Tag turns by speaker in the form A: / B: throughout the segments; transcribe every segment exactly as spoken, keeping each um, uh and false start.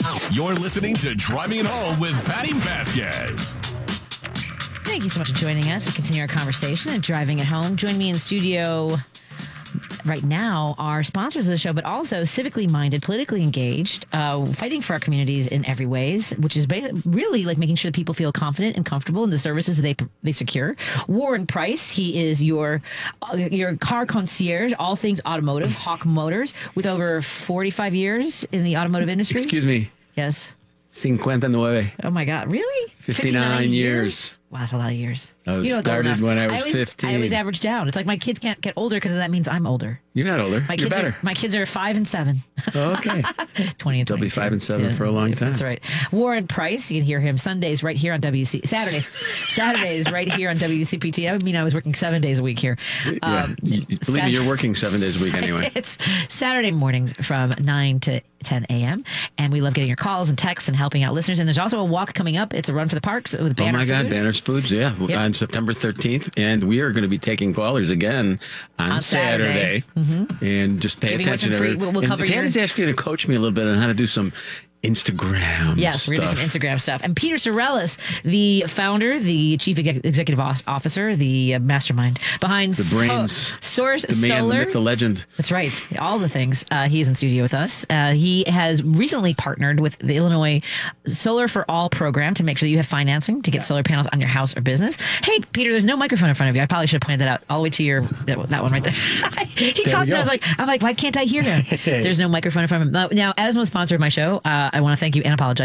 A: You're listening to Driving It Home with Patty Vasquez.
B: Thank you so much for joining us. We continue our conversation and Driving It Home. Join me in studio right now are sponsors of the show, but also civically minded, politically engaged, uh, fighting for our communities in every ways, which is basically really like making sure that people feel confident and comfortable in the services they they secure. Warren Price, he is your uh, your car concierge, all things automotive, Hawk Motors, with over forty-five years in the automotive industry.
C: Excuse me.
B: Yes.
C: fifty-nine.
B: Oh my God, really?
C: fifty-nine years.
B: Wow, that's a lot of years.
C: I was
B: You know, it's old
C: started
B: enough.
C: when I was
B: always,
C: fifteen.
B: I always average down. It's like my kids can't get older because that means I'm older.
C: You're not older.
B: My
C: You're
B: kids
C: better.
B: are my kids are five and seven.
C: Oh, okay.
B: Twenty and
C: They'll be
B: twenty-two.
C: five and seven
B: Yeah,
C: for a long time.
B: That's right. Warren Price, you can hear him Sundays right here on W C. Saturdays, Saturdays right here on W C P T. That would mean I was working seven days a week here.
C: Yeah.
B: Um,
C: You- Believe
B: Sat-
C: me, you're working seven days a week anyway.
B: It's Saturday mornings from nine to ten a.m. And we love getting your calls and texts and helping out listeners. And there's also a walk coming up. It's a run for the parks with
C: Oh
B: Banner
C: my God,
B: Foods.
C: Banner's Foods, yeah,
B: Yep.
C: on September thirteenth, and we are going to be taking callers again on,
B: On Saturday.
C: Saturday, and just pay
B: Giving away
C: attention
B: some
C: to
B: free-
C: everything.
B: we'll- we'll
C: And
B: cover your-
C: Patty's actually going to coach me a little bit on how to do some Instagram.
B: Yes, we're going to
C: stuff.
B: do some Instagram stuff. And Peter Sorellis, the founder, the chief exec- executive os- officer, the uh, mastermind behind
C: The brains,
B: so- Source
C: the man,
B: Solar.
C: the myth, the legend.
B: That's right. All the things. Uh, he is in studio with us. Uh, he has recently partnered with the Illinois Solar for All program to make sure that you have financing to get solar panels on your house or business. Hey, Peter, there's no microphone in front of you. I probably should have pointed that out all the way to your that, that one right there. he talked. And I was like, I'm like, why can't I hear him? There's no microphone in front of him. Now, now as a sponsor of my show, uh, I want to thank you and apologize.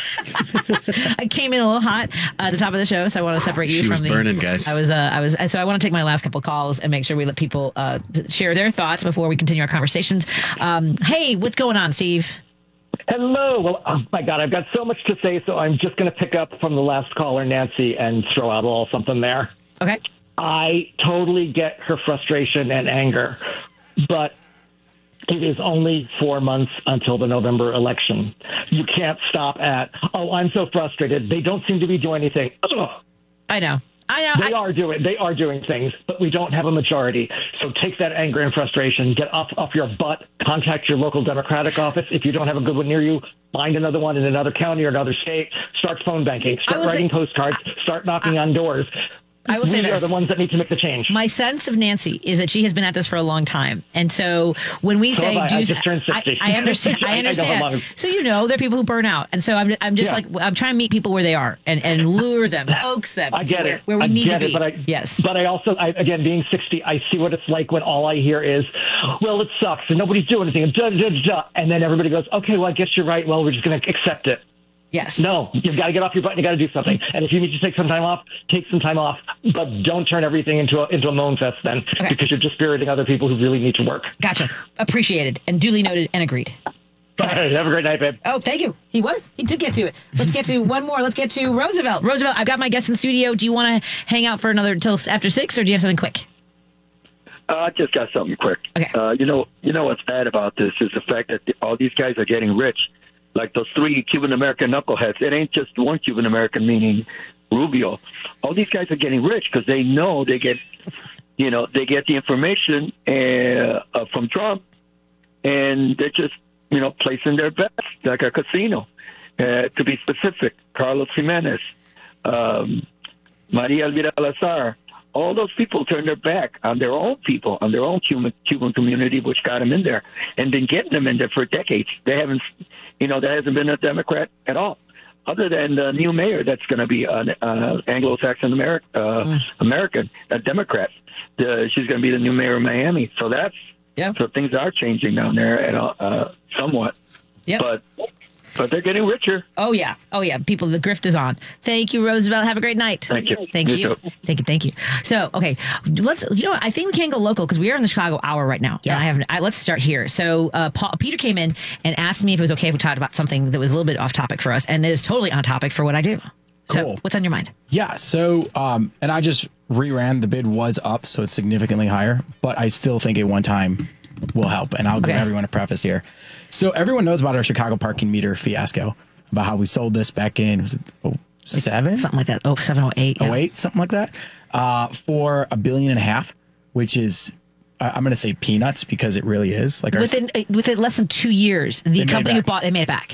B: I came in a little hot uh, at the top of the show, so I want to separate you
C: She
B: from
C: was
B: the
C: burning, guys.
B: I was. Uh, I was. So I want to take my last couple calls and make sure we let people uh, share their thoughts before we continue our conversations. Um, hey, what's going on, Steve?
D: Hello. Well, oh my God, I've got so much to say, so I'm just going to pick up from the last caller, Nancy, and throw out a little something there.
B: Okay.
D: I totally get her frustration and anger, but it is only four months until the November election. You can't stop at, oh, I'm so frustrated. They don't seem to be doing anything. Ugh.
B: I know. I know.
D: They
B: I,
D: are doing they are doing things, but we don't have a majority. So take that anger and frustration, get off off your butt, contact your local Democratic office. If you don't have a good one near you, find another one in another county or another state. Start phone banking. Start
B: will
D: writing
B: say-
D: postcards. Start knocking on doors.
B: I will say
D: we
B: this.
D: are the ones that need to make the change.
B: My sense of Nancy is that she has been at this for a long time, and so when we
D: So
B: say,
D: have I.
B: "Do,"
D: I just turned sixty.
B: I, I understand.
D: I-
B: I
D: I know how
B: understand.
D: long-
B: So you know, there are people who burn out, and so I'm, I'm just
D: Yeah.
B: like, I'm trying to meet people where they are and, and lure them, coax them.
D: I
B: to
D: get
B: where,
D: it.
B: where we
D: I
B: need
D: get
B: to
D: it,
B: be.
D: but I,
B: yes.
D: But I also, I, again, being sixty, I see what it's like when all I hear is, well, it sucks and nobody's doing anything. And, duh, duh, duh, and then everybody goes, okay, well, I guess you're right. Well, we're just going to accept it.
B: Yes.
D: No, you've got to get off your butt and you got to do something. And if you need to take some time off, take some time off. But don't turn everything into a, into a moan fest then,
B: Okay.
D: because you're dispiriting other people who really need to work.
B: Gotcha. Appreciated and duly noted and agreed.
D: All right, have a great night, babe.
B: Oh, thank you. He was. He did get to it. Let's get to one more. Let's get to Roosevelt. Roosevelt, I've got my guests in the studio. Do you want to hang out for another until after six, or do you have something quick?
E: Uh, I just got something quick.
B: Okay.
E: Uh, you know, you know what's bad about this is the fact that the, all these guys are getting rich, like those three Cuban American knuckleheads. It ain't just one Cuban American, meaning Rubio. All these guys are getting rich because they know they get, you know, they get the information uh, uh, from Trump, and they're just, you know, placing their bets like a casino. Uh, to be specific, Carlos Jimenez, um, Maria Elvira Salazar. All those people turned their back on their own people, on their own Cuban, Cuban community, which got them in there, and been getting them in there for decades. They haven't, you know, there hasn't been a Democrat at all, other than the new mayor that's going to be an uh, Anglo-Saxon Ameri- uh,
B: Mm.
E: American, a Democrat. The, she's going to be the new mayor of Miami. So that's
B: Yeah.
E: so things are changing down there, and uh, somewhat.
B: Yep.
E: But but they're getting richer.
B: Oh, yeah. Oh, yeah. People, the grift is on. Thank you, Roosevelt. Have a great night.
E: Thank you.
B: Thank
E: You
B: you.
E: too.
B: Thank you. Thank you. So, okay. Let's, you know what? I think we can go local because we are in the Chicago hour right now. Yeah. And I have, I, let's start here. So, uh, Paul, Peter came in and asked me if it was okay if we talked about something that was a little bit off topic for us. And it is totally on topic for what I do. So,
F: Cool.
B: what's on your mind?
F: Yeah. So, um, and I just reran. The bid was up, so it's significantly higher. But I still think at one time will help. And I'll give
B: Okay.
F: everyone a preface here. So everyone knows about our Chicago parking meter fiasco, about how we sold this back in was it oh seven,
B: Something like that. Oh, seven oh eight.
F: oh eight, something like that, uh, for a billion and a half, which is I- I'm going to say peanuts because it really is like our
B: Within, uh, within less than two years, the
F: made it
B: company who
F: back.
B: bought, they made it back.
F: Yep.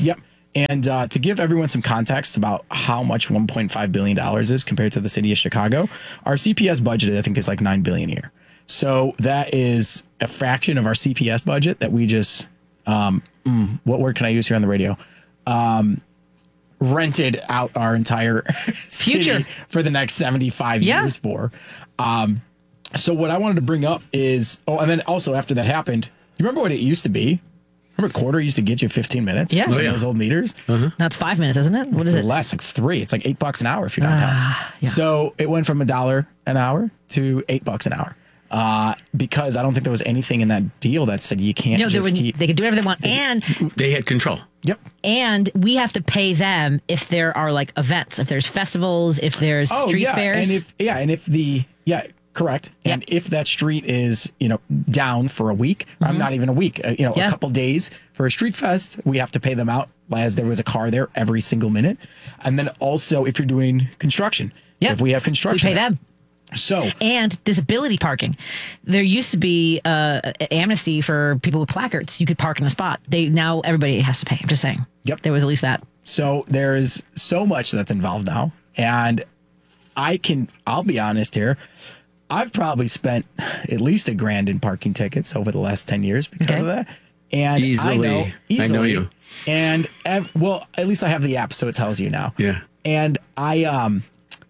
F: And uh, to give everyone some context about how much one point five billion dollars is compared to the city of Chicago, our C P S budget, I think, is like nine billion dollars a year. So that is a fraction of our C P S budget that we just, um, mm, what word can I use here on the radio? Um, rented out our entire
B: Future.
F: city for the next seventy-five
B: Yeah.
F: years for. Um, so what I wanted to bring up is, oh, and then also after that happened, you remember what it used to be? Remember quarter used to get you fifteen minutes?
B: Yeah.
F: On
B: Oh,
C: yeah.
F: those old meters?
B: Now it's five minutes, isn't it? What is
F: Or
B: it?
F: less, like three. It's like eight bucks an hour if you're downtown.
B: Ah, yeah.
F: So it went from a dollar an hour to eight bucks an hour. Uh, because I don't think there was anything in that deal that said you can't
B: No, they,
F: just
B: would,
F: keep.
B: they could do whatever they want. And
C: They had control.
F: Yep.
B: and we have to pay them if there are like events, if there's festivals, if there's street
F: yeah.
B: fairs.
F: And if yeah, and if the yeah, correct. And
B: Yep.
F: if that street is, you know, down for a week, or not even a week, uh, you know,
B: Yeah.
F: a couple days for a street fest, we have to pay them out as there was a car there every single minute. And then also if you're doing construction,
B: Yep.
F: if we have
B: we
F: construction,
B: pay them.
F: So
B: And disability parking. There used to be uh, amnesty for people with placards. You could park in a spot. They now everybody has to pay. I'm just saying.
F: Yep.
B: There was at least that.
F: So there is so much that's involved now. And I can, I'll be honest here. I've probably spent at least a grand in parking tickets over the last ten years because
B: Okay.
F: of that. And
C: Easily.
F: I know,
C: I
F: easily.
C: know you.
F: And ev- well, at least I have the app, so it tells you now.
C: Yeah.
F: And I, um,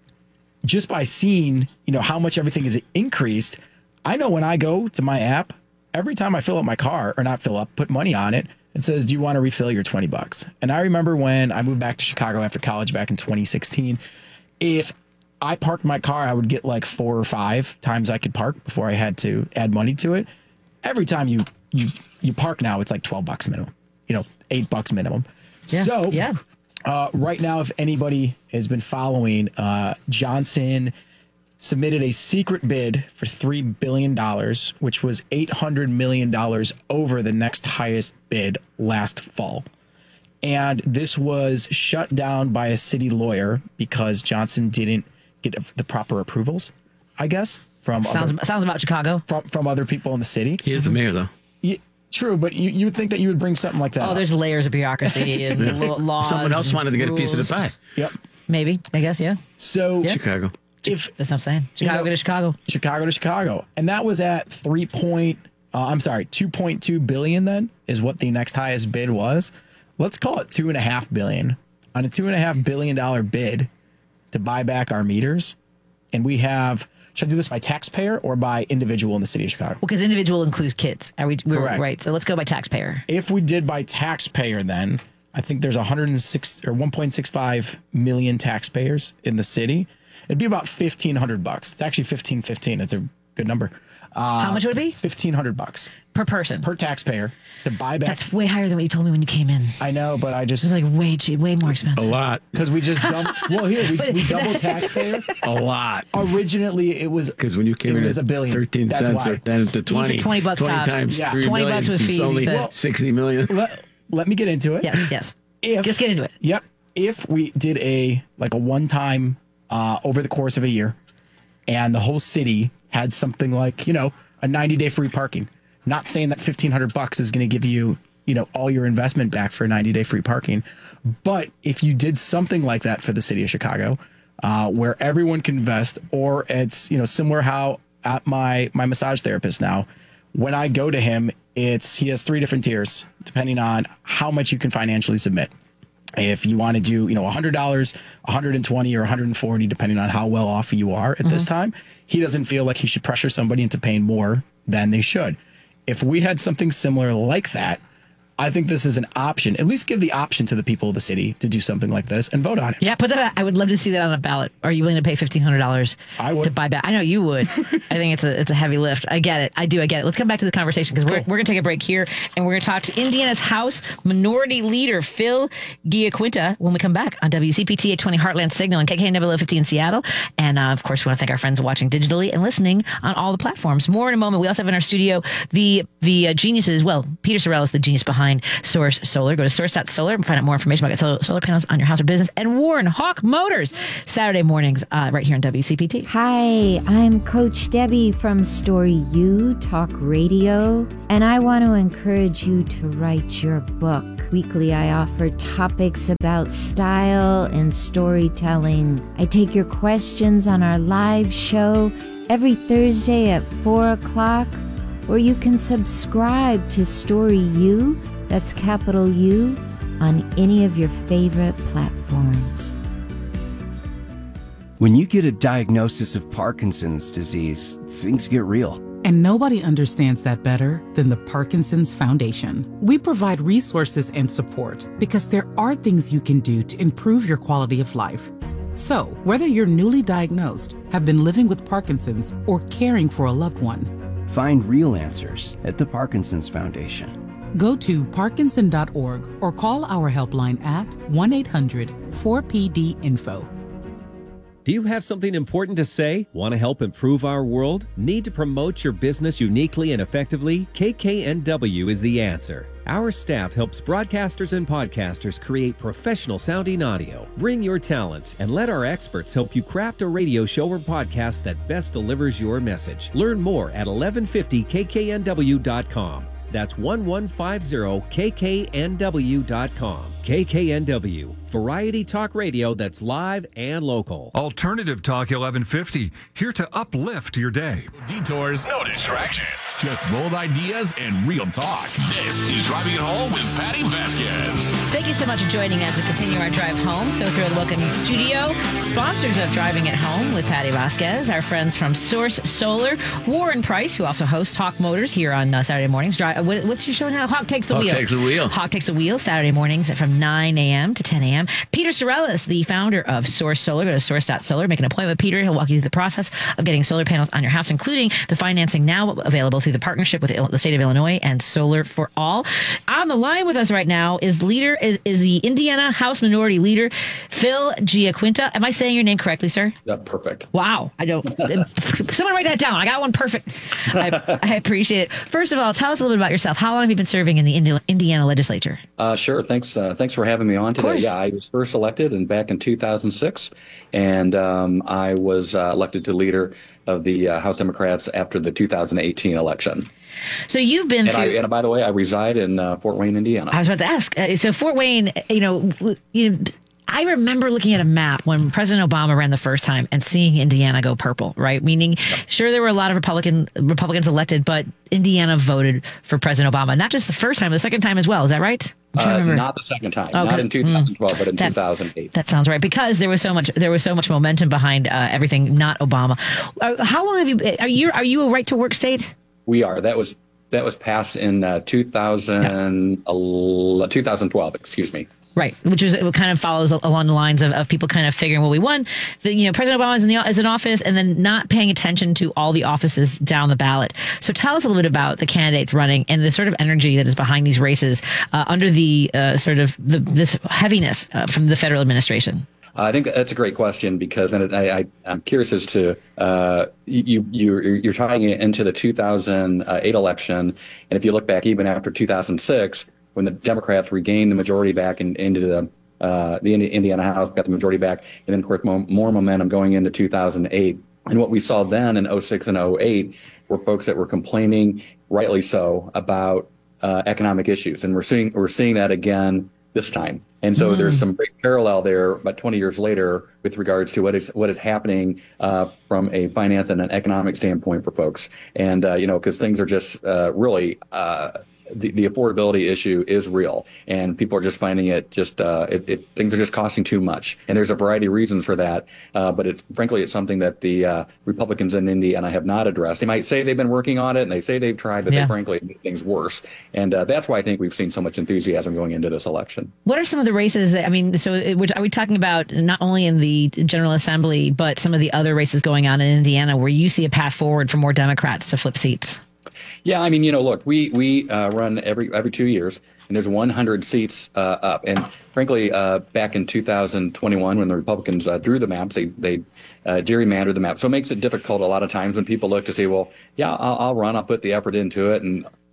F: just by seeing, you know, how much everything is increased, I know when I go to my app, every time I fill up my car, or not fill up, put money on it, it says, do you want to refill your twenty bucks? And I remember when I moved back to Chicago after college back in twenty sixteen, if I parked my car, I would get like four or five times I could park before I had to add money to it. Every time you you you park now, it's like twelve bucks minimum, you know, eight bucks minimum.
B: Yeah.
F: So
B: yeah.
F: uh, right now, if anybody has been following, uh, Johnson submitted a secret bid for three billion dollars, which was eight hundred million dollars over the next highest bid last fall. And this was shut down by a city lawyer because Johnson didn't get the proper approvals, I guess, from
B: Sounds
F: other,
B: sounds about Chicago.
F: from, from other people in the city.
C: He is the mayor, though.
F: Yeah, true, but you, you would think that you would bring something like that
B: Oh,
F: up.
B: there's layers of bureaucracy and lo- laws.
C: Someone else
B: and
C: wanted to get a piece of the
B: rules.
C: pie.
F: Yep.
B: Maybe. I guess. Yeah.
F: So
C: Chicago.
F: if
B: That's what I'm saying. Chicago
F: know-
B: to Chicago.
F: Chicago to Chicago, and that was at three point. Uh, I'm sorry, two point two billion. Then is what the next highest bid was. Let's call it two and a half billion on a two and a half billion dollar bid to buy back our meters, and we have. Should I do this by taxpayer or by individual in the city of Chicago?
B: Well, because individual includes kids. Are we? We're,
F: Correct.
B: right. So let's go by taxpayer.
F: If we did by taxpayer, then I think there's one hundred six or one point six five million taxpayers in the city. It'd be about fifteen hundred bucks. It's actually fifteen fifteen. It's a good number. Uh,
B: How much would it be
F: Fifteen hundred bucks
B: per person?
F: per taxpayer to buy back.
B: That's way higher than what you told me when you came in.
F: I know, but I
B: It's
F: just
B: like way cheap, way more
C: A
B: expensive.
C: lot.
F: because we just dumb, well here we, we double taxpayer.
C: A lot.
F: Originally, it was
C: Because when you came
F: it
C: in
F: was
C: at
F: a billion.
C: thirteen
F: That's
C: cents,
F: why.
C: or then to twenty.
B: twenty bucks tops.
C: times
F: Yeah.
C: three
B: twenty
C: million,
B: bucks with
C: it's
B: fees, he
C: only
B: said.
C: sixty million.
F: Let, let me get into it.
B: Yes, yes.
F: If,
B: Let's get into it.
F: Yep. If we did a like a one time uh, over the course of a year, and the whole city had something like you know a ninety day free parking. Not saying that fifteen hundred bucks is going to give you you know all your investment back for ninety day free parking, but if you did something like that for the city of Chicago, uh, where everyone can invest, or it's you know similar how at my my massage therapist now, when I go to him, it's he has three different tiers depending on how much you can financially submit. If you want to do, you know, one hundred dollars, one hundred twenty or one hundred forty, depending on how well off you are at this time, he doesn't feel like he should pressure somebody into paying more than they should. If we had something similar like that, I think this is an option. At least give the option to the people of the city to do something like this and vote on it.
B: Yeah, put that. I would love to see that on a ballot. Are you willing to pay fifteen hundred dollars
F: I would.
B: to buy back? I know you would. I think it's a it's a heavy lift. I get it. I do. I get it. Let's come back to the conversation because we're we're gonna take a break here and we're gonna talk to Indiana's House Minority Leader Phil Giaquinta when we come back on W C P T eight twenty Heartland Signal and K K N W fifty in Seattle. And uh, of course, we want to thank our friends watching digitally and listening on all the platforms. More in a moment. We also have in our studio the the uh, geniuses. Well, Peter Sorrell is the genius behind behind Source Solar. Go to source dot solar and find out more information about solar, solar panels on your house or business. And Warren Hawk Motors, Saturday mornings uh, right here on W C P T.
G: Hi, I'm Coach Debbie from Story U Talk Radio, and I want to encourage you to write your book. Weekly, I offer topics about style and storytelling. I take your questions on our live show every Thursday at four o'clock, or you can subscribe to Story U, that's capital U, on any of your favorite platforms.
H: When you get a diagnosis of Parkinson's disease, things get real.
I: And nobody understands that better than the Parkinson's Foundation. We provide resources and support because there are things you can do to improve your quality of life. So, whether you're newly diagnosed, have been living with Parkinson's, or caring for a loved one,
H: find real answers at the Parkinson's Foundation.
I: Go to parkinson dot org or call our helpline at one eight hundred four P D info.
J: Do you have something important to say? Want to help improve our world? Need to promote your business uniquely and effectively? K K N W is the answer. Our staff helps broadcasters and podcasters create professional sounding audio. Bring your talent and let our experts help you craft a radio show or podcast that best delivers your message. Learn more at eleven fifty K K N W dot com. That's eleven fifty K K N W dot com. K K N W, variety talk radio that's live and local.
A: Alternative Talk eleven fifty, here to uplift your day.
K: Detours, no distractions, just bold ideas and real talk. This is Driving It Home with Patty Vasquez.
B: Thank you so much for joining us. We continue our drive home. So through a look in the studio, sponsors of Driving It Home with Patty Vasquez, our friends from Source Solar, Warren Price, who also hosts Hawk Motors here on uh, Saturday mornings. Drive, what, what's your show now? Hawk Takes the
C: Hawk
B: Wheel.
C: Takes the Wheel.
B: Hawk Takes the Wheel, Saturday mornings from nine a.m. to ten a.m. Peter Sorellis, the founder of Source Solar. Go to source dot solar. Make an appointment with Peter. He'll walk you through the process of getting solar panels on your house, including the financing now available through the partnership with the state of Illinois and Solar for All. On the line with us right now is leader is, is the Indiana House Minority Leader, Phil Giaquinta. Am I saying your name correctly, sir?
L: Yeah, perfect.
B: Wow. I don't. Someone write that down. I got one perfect. I, I appreciate it. First of all, tell us a little bit about yourself. How long have you been serving in the Indi- Indiana legislature?
L: Uh, sure. Thanks. Uh, thanks for having me on today. Yeah, I was first elected and back in two thousand six, and um, I was uh, elected to leader of the uh, House Democrats after the two thousand eighteen election.
B: So you've been
L: and
B: through.
L: I, and by the way, I reside in uh, Fort Wayne, Indiana.
B: I was about to ask. Uh, so Fort Wayne, you know, you know, I remember looking at a map when President Obama ran the first time and seeing Indiana go purple, right? Meaning, yep. Sure, there were a lot of Republican Republicans elected, but Indiana voted for President Obama. Not just the first time, but the second time as well. Is that right?
L: Uh, not the second time. Oh, not in two thousand twelve, mm, but in that, two thousand eight.
B: That sounds right, because there was so much there was so much momentum behind uh, everything. Not Obama. Uh, how long have you? Are you are you a right to work state?
L: We are. That was that was passed in uh, two thousand, yeah. two thousand twelve. Excuse me.
B: Right, which is it kind of follows along the lines of, of people kind of figuring, well, we won. The, you know, President Obama is in the is in office, and then not paying attention to all the offices down the ballot. So tell us a little bit about the candidates running and the sort of energy that is behind these races uh, under the uh, sort of the, this heaviness uh, from the federal administration.
L: I think that's a great question, because and I, I, I'm curious as to uh, you you're, you're tying it into the two thousand eight election, and if you look back even after two thousand six. When the Democrats regained the majority back in, into the uh, the Indiana House, got the majority back, and then, of course, more, more momentum going into two thousand eight. And what we saw then in oh six and oh eight were folks that were complaining, rightly so, about uh, economic issues, and we're seeing we're seeing that again this time. And so mm. there's some great parallel there, about twenty years later, with regards to what is what is happening uh, from a finance and an economic standpoint for folks, and uh, you know, because things are just uh, really. Uh, The, the affordability issue is real, and people are just finding it just uh, it, it, things are just costing too much, and there's a variety of reasons for that. Uh, but it's frankly it's something that the uh, Republicans in Indiana have not addressed. They might say they've been working on it, and they say they've tried, but yeah. they frankly make things worse. And uh, that's why I think we've seen so much enthusiasm going into this election.
B: What are some of the races that I mean? So it, are we talking about not only in the General Assembly, but some of the other races going on in Indiana where you see a path forward for more Democrats to flip seats?
L: Yeah, I mean, you know, look, we we uh, run every every two years, and there's one hundred seats uh, up. And frankly, uh, back in two thousand twenty-one, when the Republicans uh, drew the maps, they they uh, gerrymandered the map. So it makes it difficult a lot of times when people look to say, well, yeah, I'll, I'll run, I'll put the effort into it, and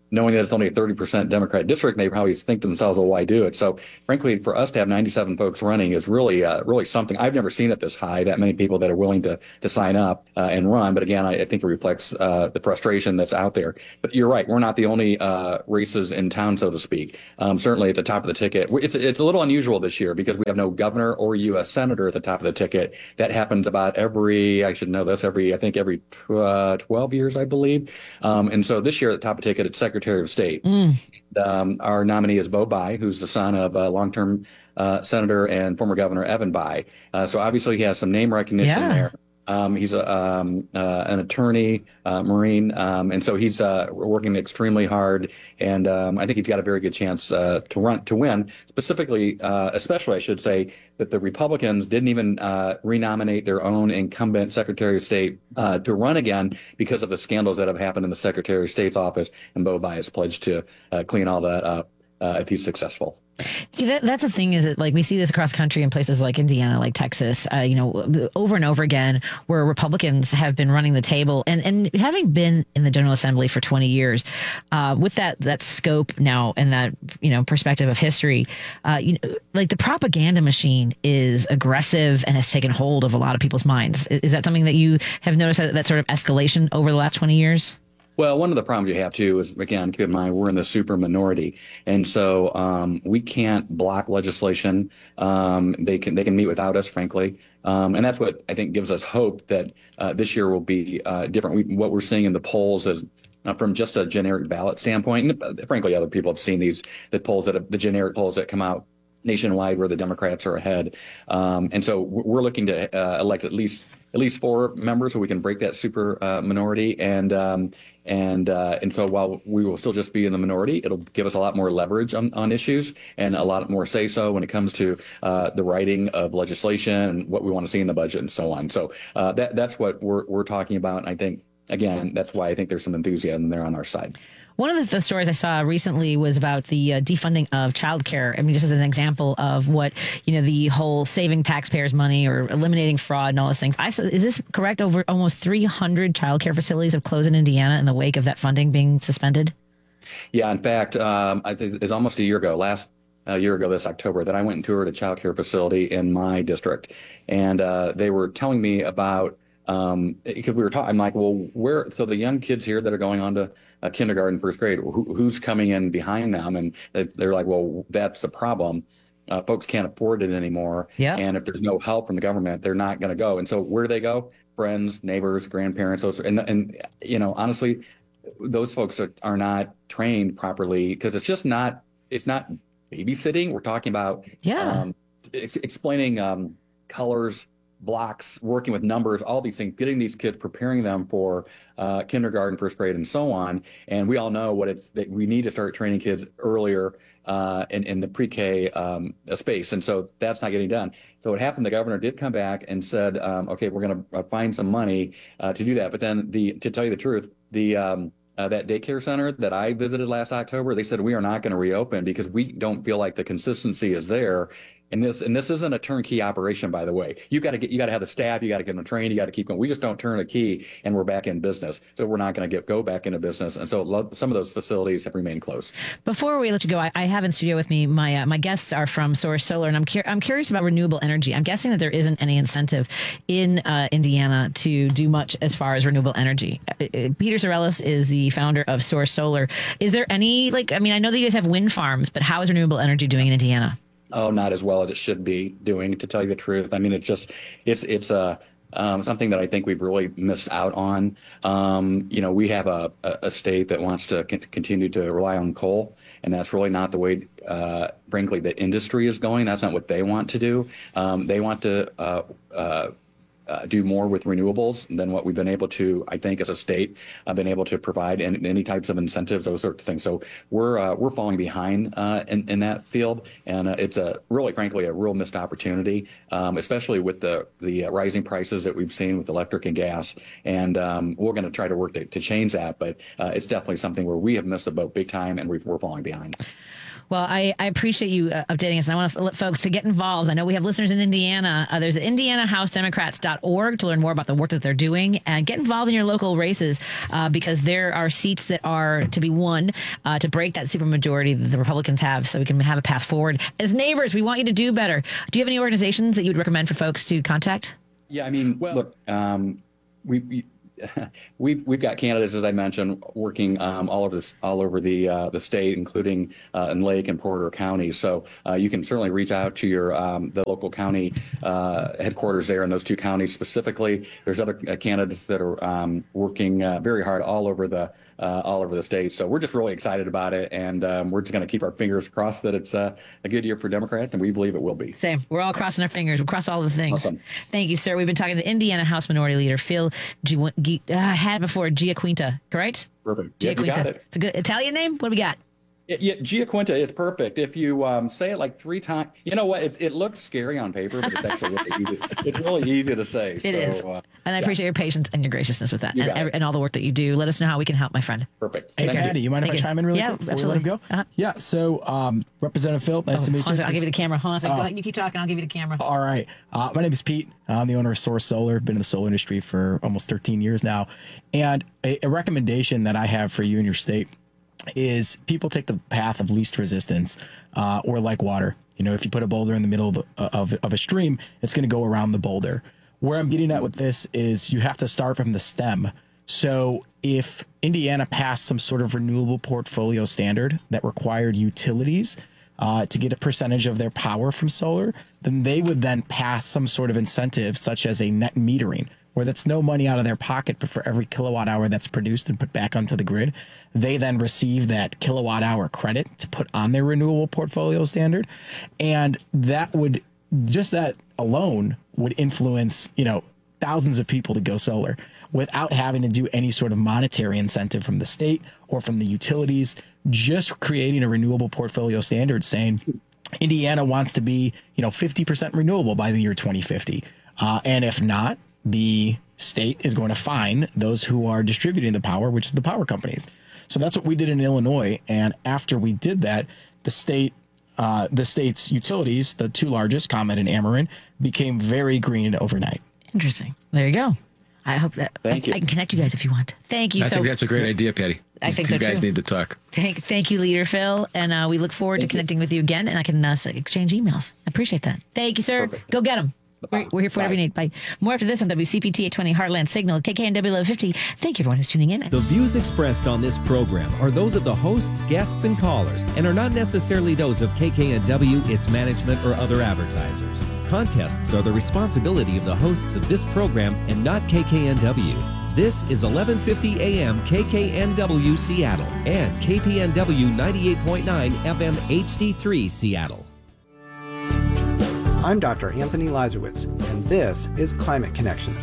L: knowing that it's only a thirty percent Democrat district, they probably think to themselves, well, why do it? So frankly, for us to have ninety-seven folks running is really, uh, really something. I've never seen it this high, that many people that are willing to, to sign up uh, and run. But again, I, I think it reflects uh, the frustration that's out there. But you're right. We're not the only uh, races in town, so to speak. Um, certainly at the top of the ticket. It's, it's a little unusual this year because we have no governor or U S senator at the top of the ticket. That happens about every, I should know this, every, I think every uh, twelve years, I believe. Um, and so this year at the top of the ticket, it's Secretary of State. Mm. Um, our nominee is Bo Bai, who's the son of uh, long-term uh, Senator and former Governor Evan Bai. Uh, so obviously he has some name recognition yeah. there. Um, he's a, um, uh, an attorney, uh, Marine, um, and so he's uh, working extremely hard. And um, I think he's got a very good chance uh, to run to win. Specifically, uh, especially, I should say, that the Republicans didn't even uh, renominate their own incumbent Secretary of State uh, to run again because of the scandals that have happened in the Secretary of State's office. And Bo Bai has pledged to uh, clean all that up uh, if he's successful.
B: See, that, that's the thing is that like we see this across country in places like Indiana, like Texas, uh, you know, over and over again, where Republicans have been running the table and, and having been in the General Assembly for twenty years, uh, with that that scope now and that, you know, perspective of history, uh, you know, like the propaganda machine is aggressive and has taken hold of a lot of people's minds. Is that something that you have noticed, that, that sort of escalation over the last twenty years?
L: Well, one of the problems you have, too, is, again, keep in mind, we're in the super minority. And so um, we can't block legislation. Um, they can they can meet without us, frankly. Um, and that's what I think gives us hope that uh, this year will be uh, different. We, what we're seeing in the polls is uh, from just a generic ballot standpoint. And uh, frankly, other people have seen these the polls that have, the generic polls that come out nationwide where the Democrats are ahead. Um, and so we're looking to uh, elect at least at least four members so we can break that super uh, minority. And um, and uh, and so while we will still just be in the minority, it'll give us a lot more leverage on, on issues and a lot more say so when it comes to uh, the writing of legislation and what we want to see in the budget and so on. So uh, that that's what we're we're talking about. And I think, again, that's why I think there's some enthusiasm there on our side.
B: One of the, the stories I saw recently was about the uh, defunding of childcare. I mean, just as an example of what, you know, the whole saving taxpayers' money or eliminating fraud and all those things. I, is this correct? Over almost three hundred childcare facilities have closed in Indiana in the wake of that funding being suspended?
L: Yeah, in fact, um, I think it's almost a year ago, last a year ago this October, that I went and toured a childcare facility in my district. And uh, they were telling me about, um, because we were talking, I'm like, well, where, so the young kids here that are going on to Uh, kindergarten, first grade, who, who's coming in behind them? And they, they're like, well, that's the problem. Uh, folks can't afford it anymore.
B: Yeah.
L: And if there's no help from the government, they're not going to go. And so where do they go? Friends, neighbors, grandparents. Those, and, and, you know, honestly, those folks are, are not trained properly because it's just not, it's not babysitting. We're talking about
B: yeah.
L: um, ex- explaining um, colors, blocks, working with numbers, all these things, getting these kids, preparing them for uh, kindergarten, first grade, and so on. And we all know what it's that we need to start training kids earlier uh, in, in the pre-K um, space. And so that's not getting done. So what happened, the governor did come back and said, um, okay, we're going to find some money uh, to do that. But then the to tell you the truth, the um, uh, that daycare center that I visited last October, they said we are not going to reopen because we don't feel like the consistency is there. And this and this isn't a turnkey operation, by the way. You got to get you got to have the staff, you got to get them trained, you got to keep going. We just don't turn a key and we're back in business. So we're not going to get go back into business. And so some of those facilities have remained closed.
B: Before we let you go, I, I have in studio with me my uh, my guests are from Source Solar, and I'm cur- I'm curious about renewable energy. I'm guessing that there isn't any incentive in uh, Indiana to do much as far as renewable energy. Uh, Peter Sorellis is the founder of Source Solar. Is there any like I mean I know that you guys have wind farms, but how is renewable energy doing in Indiana?
L: Oh, not as well as it should be doing, to tell you the truth. I mean, it's just, it's, it's a, um, something that I think we've really missed out on. Um, you know, we have a, a state that wants to c- continue to rely on coal, and that's really not the way, uh, frankly, the industry is going. That's not what they want to do. Um, they want to, uh, uh, Uh, do more with renewables than what we've been able to, I think, as a state, uh, been able to provide in, any types of incentives, those sorts of things. So we're uh, we're falling behind uh, in, in that field, and uh, it's a really, frankly, a real missed opportunity, um, especially with the the uh, rising prices that we've seen with electric and gas. And um, we're going to try to work to, to change that, but uh, it's definitely something where we have missed the boat big time, and we've, we're falling behind.
B: Well, I, I appreciate you uh, updating us. And I want to let folks to get involved. I know we have listeners in Indiana. Uh, there's indiana house democrats dot org to learn more about the work that they're doing. And get involved in your local races uh, because there are seats that are to be won uh, to break that supermajority that the Republicans have so we can have a path forward. As neighbors, we want you to do better. Do you have any organizations that you would recommend for folks to contact?
L: Yeah, I mean, well, look, um, we... we We've we've got candidates, as I mentioned, working um, all over this, all over the uh, the state, including uh, in Lake and Porter County. So uh, you can certainly reach out to your um, the local county uh, headquarters there in those two counties specifically. There's other uh, candidates that are um, working uh, very hard all over the uh, all over the state. So we're just really excited about it, and um, we're just going to keep our fingers crossed that it's uh, a good year for Democrats, and we believe it will be.
B: Same. We're all crossing our fingers. We'll cross all the things.
L: Awesome.
B: Thank you, sir. We've been talking to Indiana House Minority Leader Phil G- G- uh, had before Giaquinta, correct?
L: Perfect. Yeah, you got it.
B: It's a good Italian name. What do we got?
L: Yeah, yeah, Giaquinta is perfect. If you um, say it like three times, you know what? It, it looks scary on paper, but it's actually really easy. It's really easy to say.
B: It
L: so,
B: is.
L: Uh,
B: and I
L: yeah.
B: appreciate your patience and your graciousness with that
L: You
B: and,
L: got it.
B: and all the work that you do. Let us know how we can help, my friend.
L: Perfect.
F: Hey,
L: Thank
F: Patty, you, mind
B: Thank
F: if I
B: you.
F: chime in really
B: Yeah,
F: quick before
B: absolutely.
F: we let him go?
B: Uh-huh.
F: Yeah, so um, Representative Phil, nice
B: Oh,
F: to meet
B: hold on a
F: you.
B: second. I'll give you the camera. Hold on a second.
F: Oh.
B: Go ahead. You keep talking. I'll give you the camera.
F: All right. Uh, my name is Pete. I'm the owner of Source Solar. Been in the solar industry for almost thirteen years now. And a, a recommendation that I have for you and your state is people take the path of least resistance uh, or like water. You know, if you put a boulder in the middle of, the, of, of a stream, it's going to go around the boulder. Where I'm getting at with this is you have to start from the stem. So if Indiana passed some sort of renewable portfolio standard that required utilities uh, to get a percentage of their power from solar, then they would then pass some sort of incentive such as a net metering, where that's no money out of their pocket, but for every kilowatt hour that's produced and put back onto the grid, they then receive that kilowatt hour credit to put on their renewable portfolio standard. And that would, just that alone would influence, you know, thousands of people to go solar without having to do any sort of monetary incentive from the state or from the utilities, just creating a renewable portfolio standard saying Indiana wants to be, you know, fifty percent renewable by the year twenty fifty. Uh, and if not, the state is going to fine those who are distributing the power, which is the power companies. So that's what we did in Illinois. And after we did that, the state, uh, the state's utilities, the two largest, ComEd and Ameren, became very green overnight.
B: Interesting. There you go. I hope that
L: Thank
B: I,
L: you.
B: I can connect you guys if you want. Thank you.
C: I
B: so
C: think that's a great idea, Patty.
B: I think
C: you
B: so,
C: guys
B: too.
C: need to talk.
B: Thank, thank you, Leader Phil. And uh, we look forward
L: Thank
B: to connecting
L: you.
B: with you again. And I can uh, exchange emails. I appreciate that. Thank you, sir.
L: Perfect.
B: Go get them. We're, we're here for whatever
L: Bye.
B: you need. Bye. More after this on W C P T eight twenty Heartland Signal, K K N W eleven fifty. Thank you, everyone who's tuning in.
J: The views expressed on this program are those of the hosts, guests, and callers, and are not necessarily those of K K N W, its management, or other advertisers. Contests are the responsibility of the hosts of this program and not K K N W. This is eleven fifty A M K K N W Seattle and K P N W ninety-eight point nine F M H D three Seattle.
M: I'm Doctor Anthony Lazarowitz, and this is Climate Connections.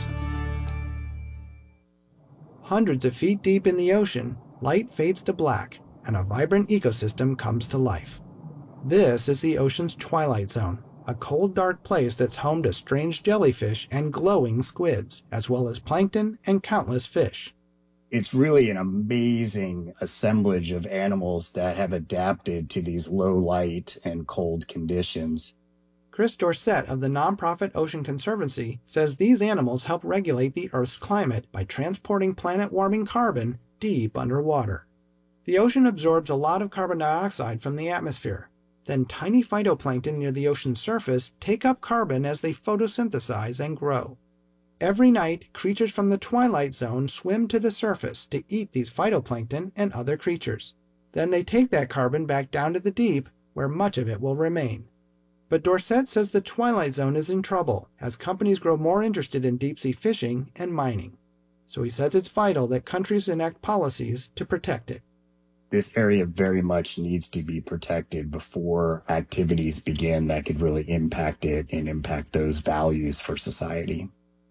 M: Hundreds of feet deep in the ocean, light fades to black, and a vibrant ecosystem comes to life. This is the ocean's twilight zone, a cold, dark place that's home to strange jellyfish and glowing squids, as well as plankton and countless fish.
N: It's really an amazing assemblage of animals that have adapted to these low light and cold conditions.
M: Chris Dorset of the nonprofit Ocean Conservancy says these animals help regulate the Earth's climate by transporting planet-warming carbon deep underwater. The ocean absorbs a lot of carbon dioxide from the atmosphere. Then tiny phytoplankton near the ocean's surface take up carbon as they photosynthesize and grow. Every night, creatures from the twilight zone swim to the surface to eat these phytoplankton and other creatures. Then they take that carbon back down to the deep, where much of it will remain. But Dorset says the twilight zone is in trouble as companies grow more interested in deep-sea fishing and mining. So he says it's vital that countries enact policies to protect it.
N: This area very much needs to be protected before activities begin that could really impact it and impact those values for society.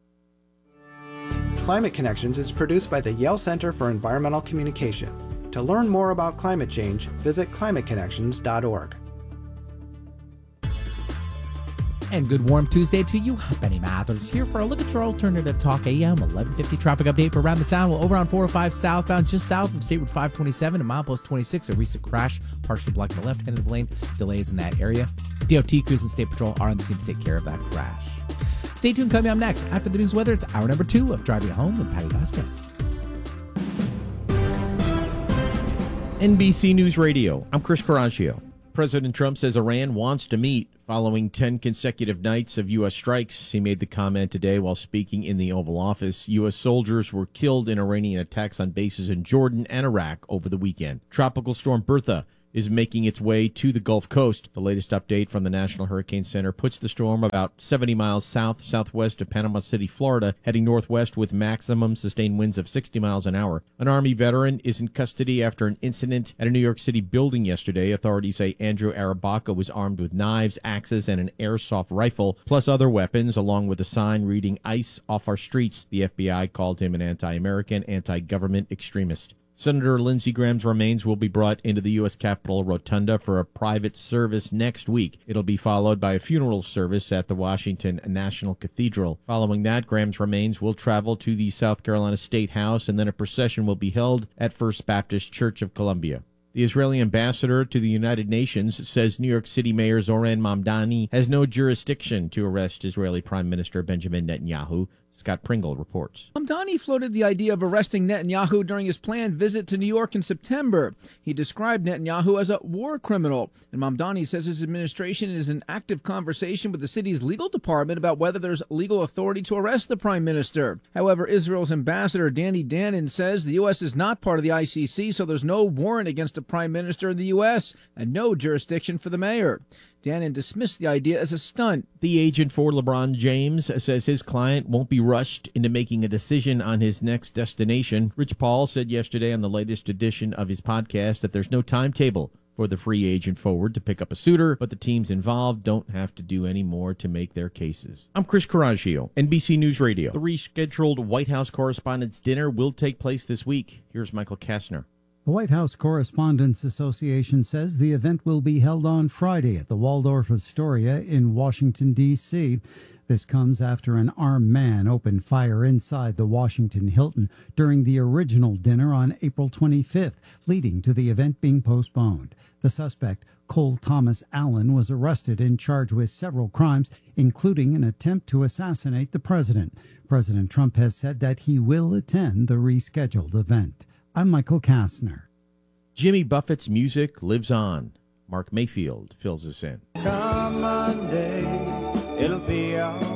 M: Climate Connections is produced by the Yale Center for Environmental Communication. To learn more about climate change, visit climate connections dot org.
O: And good warm Tuesday to you. Benny Mathers here for a look at your alternative talk A M eleven fifty traffic update for Around the Sound. Well, over on four oh five southbound, just south of State Route five twenty-seven and milepost twenty-six, a recent crash, partially blocking the left-handed lane, delays in that area. D O T crews and State Patrol are on the scene to take care of that crash. Stay tuned. Coming up next, after the news weather, it's hour number two of Driving Home with Patty Vasquez.
P: N B C News Radio, I'm Chris Coraggio. President Trump says Iran wants to meet following ten consecutive nights of U S strikes. He made the comment today while speaking in the Oval Office. U S soldiers were killed in Iranian attacks on bases in Jordan and Iraq over the weekend. Tropical storm Bertha is making its way to the Gulf Coast. The latest update from the National Hurricane Center puts the storm about seventy miles south, southwest of Panama City, Florida, heading northwest with maximum sustained winds of sixty miles an hour. An Army veteran is in custody after an incident at a New York City building yesterday. Authorities say Andrew Arabaca was armed with knives, axes, and an airsoft rifle, plus other weapons, along with a sign reading "ICE off our streets." The F B I called him an anti-American, anti-government extremist. Senator Lindsey Graham's remains will be brought into the U S Capitol Rotunda for a private service next week. It'll be followed by a funeral service at the Washington National Cathedral. Following that, Graham's remains will travel to the South Carolina State House, and then a procession will be held at First Baptist Church of Columbia. The Israeli ambassador to the United Nations says New York City Mayor Zoran Mamdani has no jurisdiction to arrest Israeli Prime Minister Benjamin Netanyahu. Scott Pringle reports.
Q: Mamdani floated the idea of arresting Netanyahu during his planned visit to New York in September. He described Netanyahu as a war criminal, and Mamdani says his administration is in active conversation with the city's legal department about whether there's legal authority to arrest the prime minister. However, Israel's ambassador Danny Danon says the U S is not part of the I C C, so there's no warrant against a prime minister in the U S and no jurisdiction for the mayor. Danon dismissed the idea as a stunt.
P: The agent for LeBron James says his client won't be rushed into making a decision on his next destination. Rich Paul said yesterday on the latest edition of his podcast that there's no timetable for the free agent forward to pick up a suitor, but the teams involved don't have to do any more to make their cases. I'm Chris Coraggio, N B C News Radio. The rescheduled White House Correspondents' Dinner will take place this week. Here's Michael Kastner.
R: The White House Correspondents Association says the event will be held on Friday at the Waldorf Astoria in Washington, D C This comes after an armed man opened fire inside the Washington Hilton during the original dinner on April twenty-fifth, leading to the event being postponed. The suspect, Cole Thomas Allen, was arrested and charged with several crimes, including an attempt to assassinate the president. President Trump has said that he will attend the rescheduled event. I'm Michael Kastner.
P: Jimmy Buffett's music lives on. Mark Mayfield fills us in.
S: Come Monday, it'll be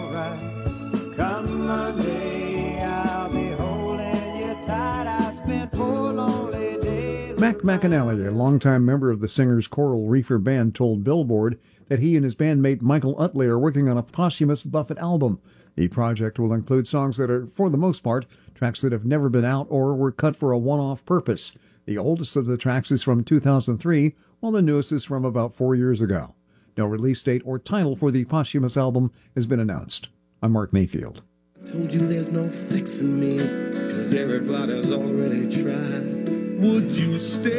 S: alright. Come Monday, I'll be holding you tight. I spent four lonely days.
T: Mac McAnally, a longtime member of the Singers Coral Reefer Band, told Billboard that he and his bandmate Michael Utley are working on a posthumous Buffett album. The project will include songs that are, for the most part, tracks that have never been out or were cut for a one-off purpose. The oldest of the tracks is from two thousand three, while the newest is from about four years ago. No release date or title for the posthumous album has been announced. I'm Mark Mayfield.
S: Told you there's no fixing me, 'cause everybody's already tried. Would you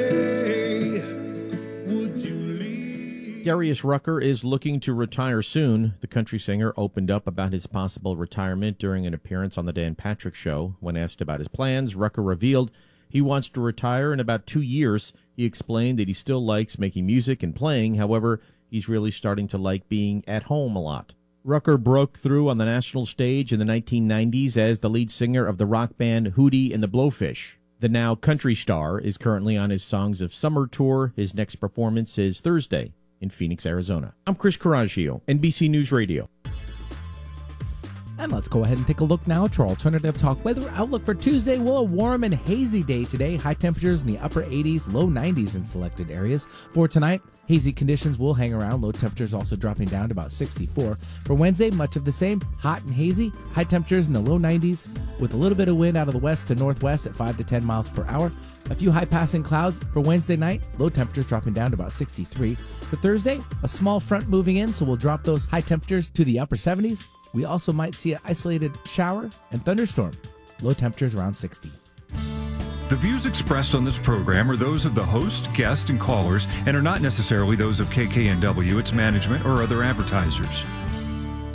S: stay? Would you leave?
P: Darius Rucker is looking to retire soon. The country singer opened up about his possible retirement during an appearance on the Dan Patrick Show. When asked about his plans, Rucker revealed he wants to retire in about two years. He explained that he still likes making music and playing. However, he's really starting to like being at home a lot. Rucker broke through on the national stage in the nineteen nineties as the lead singer of the rock band Hootie and the Blowfish. The now country star is currently on his Songs of Summer tour. His next performance is Thursday in Phoenix, Arizona. I'm Chris Coraggio, N B C News Radio.
O: And let's go ahead and take a look now at our alternative talk weather outlook for Tuesday. Well, a warm and hazy day today. High temperatures in the upper eighties, low nineties in selected areas. For tonight, hazy conditions will hang around. Low temperatures also dropping down to about sixty-four. For Wednesday, much of the same. Hot and hazy. High temperatures in the low nineties with a little bit of wind out of the west to northwest at five to ten miles per hour. A few high passing clouds for Wednesday night. Low temperatures dropping down to about sixty-three. For Thursday, a small front moving in, so we'll drop those high temperatures to the upper seventies. We also might see an isolated shower and thunderstorm. Low temperatures around sixty.
U: The views expressed on this program are those of the host, guest, and callers, and are not necessarily those of K K N W, its management, or other advertisers.